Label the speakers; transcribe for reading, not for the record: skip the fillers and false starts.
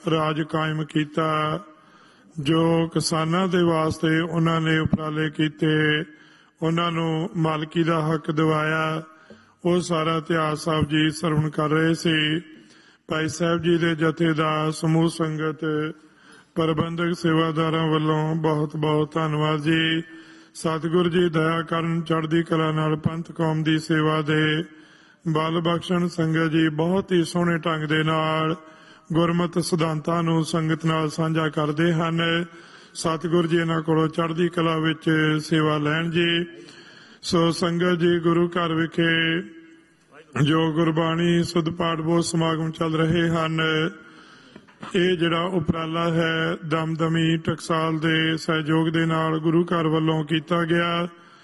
Speaker 1: ਰਾਜ ਕਾਇਮ ਕੀਤਾ। ਜੋ ਕਿਸਾਨਾਂ ਦੇ ਵਾਸਤੇ ਉਹਨਾਂ ਨੇ ਉਪਰਾਲੇ ਕੀਤੇ, ਉਹਨਾਂ ਨੂੰ ਮਾਲਕੀ ਦਾ ਹੱਕ ਦਿਵਾਇਆ, ਉਹ ਸਾਰਾ ਇਤਿਹਾਸ ਆਪ ਜੀ ਸਰਵਣ ਕਰ ਰਹੇ ਸੀ। ਭਾਈ ਸਾਹਿਬ ਜੀ ਦੇ ਜਥੇਦਾਰ, ਸਮੂਹ ਸੰਗਤ, ਪ੍ਰਬੰਧਕ ਸੇਵਾਦਾਰਾਂ ਵੱਲੋਂ ਬਹੁਤ ਬਹੁਤ ਧੰਨਵਾਦ ਜੀ। ਸਤਿਗੁਰੂ ਜੀ ਦਇਆ ਕਰਨ, ਚੜ੍ਹਦੀ ਕਲਾ ਨਾਲ ਪੰਥ ਕੌਮ ਦੀ ਸੇਵਾ ਦੇ ਬਲ ਬਖਸ਼ਣ। ਸੰਗਤ ਜੀ ਬਹੁਤ ਹੀ ਸੋਹਣੇ ਢੰਗ ਦੇ ਨਾਲ ਗੁਰਮਤਿ ਸਿਧਾਂਤਾਂ ਨੂੰ ਸੰਗਤ ਨਾਲ ਸਾਂਝਾ ਕਰਦੇ ਹਨ। ਸਤਿਗੁਰੂ ਜੀ ਇਹਨਾਂ ਕੋਲੋਂ ਚੜ੍ਹਦੀ ਕਲਾ ਵਿੱਚ ਸੇਵਾ ਲੈਣ ਜੀ। ਸੋ ਸੰਗਤ ਜੀ, ਗੁਰੂ ਘਰ ਵਿਖੇ ਜੋ ਗੁਰਬਾਣੀ ਸੁਧ ਪਾਠ ਬੋਧ ਸਮਾਗਮ ਚੱਲ ਰਹੇ ਹਨ, ਇਹ ਜਿਹੜਾ ਉਪਰਾਲਾ ਹੈ ਦਮਦਮੀ ਟਕਸਾਲ ਦੇ ਸਹਿਯੋਗ ਦੇ ਨਾਲ ਗੁਰੂ ਘਰ ਵੱਲੋਂ ਕੀਤਾ ਗਿਆ।